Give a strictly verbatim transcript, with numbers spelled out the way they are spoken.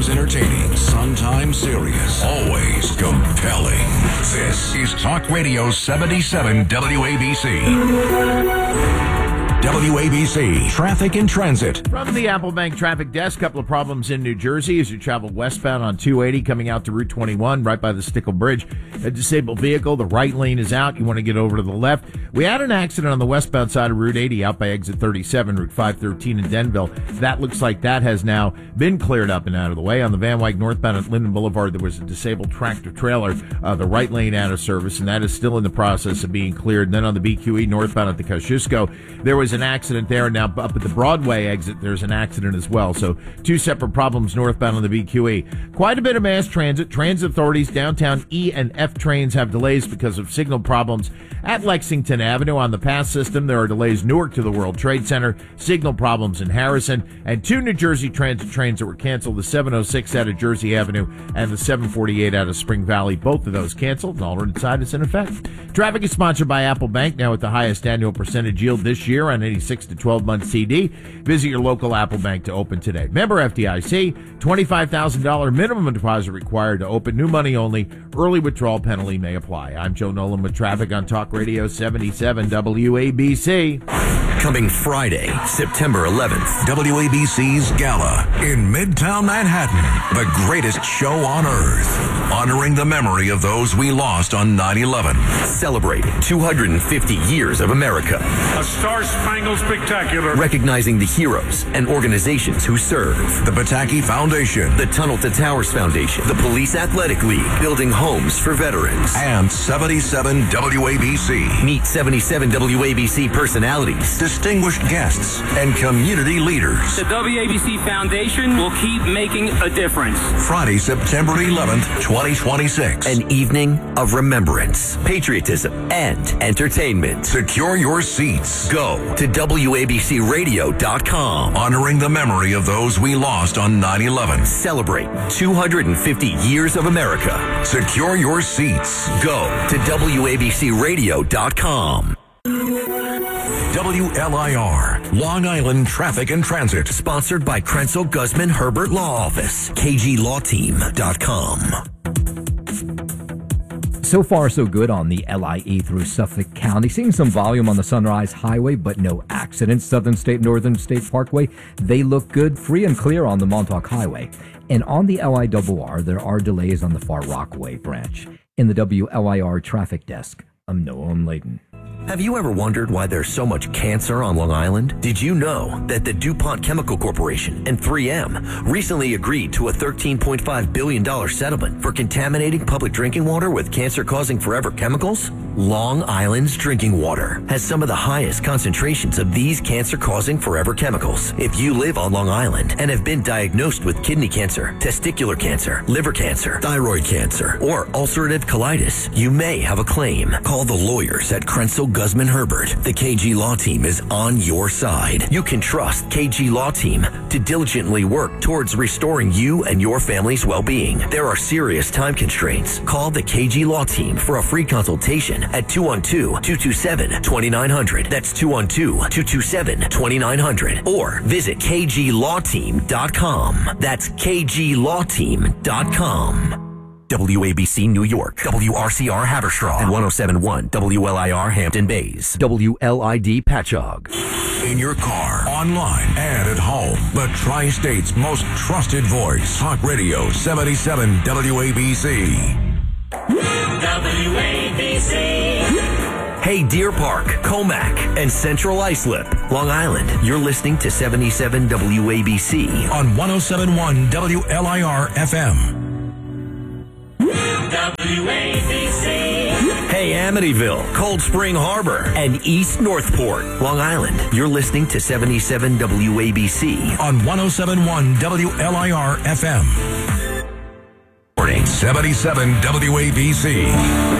Always entertaining, sometimes serious, always compelling. This is Talk Radio seventy-seven W A B C. W A B C Traffic and Transit. From the Apple Bank Traffic Desk, couple of problems in New Jersey as you travel westbound on two eighty coming out to Route twenty-one right by the Stickle Bridge. A disabled vehicle, the right lane is out. You want to get over to the left. We had an accident on the westbound side of Route eighty out by exit thirty-seven, Route five thirteen in Denville. That looks like that has now been cleared up and out of the way. On the Van Wyck northbound at Linden Boulevard, there was a disabled tractor trailer, uh, the right lane out of service, and that is still in the process of being cleared. And then on the B Q E northbound at the Kosciuszko, there was an accident there. Now up at the Broadway exit, there's an accident as well. So two separate problems northbound on the B Q E. Quite a bit of mass transit. Transit authorities, downtown E and F trains have delays because of signal problems at Lexington Avenue. On the pass system, there are delays Newark to the World Trade Center, signal problems in Harrison, and two New Jersey Transit trains that were canceled, the seven oh six out of Jersey Avenue and the seven forty-eight out of Spring Valley. Both of those canceled, and alternate side is in effect. Traffic is sponsored by Apple Bank, now at the highest annual percentage yield this year on any six to twelve month C D. Visit your local Apple Bank to open today. Member F D I C, twenty-five thousand dollars minimum deposit required to open. New money only. Early withdrawal penalty may apply. I'm Joe Nolan with traffic on Talk Radio seventy-seven W A B C. Coming Friday, September eleventh, W A B C's Gala in Midtown Manhattan. The greatest show on earth. Honoring the memory of those we lost on nine eleven. Celebrating two hundred fifty years of America. A star-spangled spectacular. Recognizing the heroes and organizations who serve. The Pataki Foundation. The Tunnel to Towers Foundation. The Police Athletic League. Building homes for veterans. And seventy-seven W A B C. Meet seventy-seven W A B C personalities, distinguished guests, and community leaders. The W A B C Foundation will keep making a difference. Friday, September eleventh, twenty twenty-six. An evening of remembrance, patriotism, and entertainment. Secure your seats. Go to W A B C radio dot com. Honoring the memory of those we lost on nine eleven. Celebrate two hundred fifty years of America. Secure your seats. Go to W A B C radio dot com. W L I R, Long Island Traffic and Transit. Sponsored by Krenzel Guzman Herbert Law Office. K G law team dot com. So far, so good on the L I E through Suffolk County. Seeing some volume on the Sunrise Highway, but no accidents. Southern State, Northern State Parkway, they look good. Free and clear on the Montauk Highway. And on the L I R R, there are delays on the Far Rockaway branch. In the W L I R Traffic Desk, I'm Noah Layden. Have you ever wondered why there's so much cancer on Long Island? Did you know that the DuPont Chemical Corporation and three M recently agreed to a thirteen point five billion dollars settlement for contaminating public drinking water with cancer-causing forever chemicals? Long Island's drinking water has some of the highest concentrations of these cancer-causing forever chemicals. If you live on Long Island and have been diagnosed with kidney cancer, testicular cancer, liver cancer, thyroid cancer, or ulcerative colitis, you may have a claim. Call the lawyers at Krenzel Guzman Herbert. The K G Law Team is on your side. You can trust K G Law Team to diligently work towards restoring you and your family's well-being. There are serious time constraints. Call the K G Law Team for a free consultation at two one two, two two seven, two nine zero zero. That's two one two, two two seven, two nine zero zero. Or visit K G law team dot com. That's K G law team dot com. W A B C New York, W R C R Haverstraw, and one oh seven point one W L I R Hampton Bays, W L I D Patchogue. In your car, online, and at home, the Tri-State's most trusted voice. Talk Radio seventy-seven W A B C. W A B C. Hey, Deer Park, Comac, and Central Islip, Long Island. You're listening to seventy-seven W A B C on one oh seven point one W L I R F M. W A B C. Hey, Amityville, Cold Spring Harbor, and East Northport, Long Island. You're listening to seventy-seven W A B C on one oh seven point one W L I R F M. seventy-seven W A B C.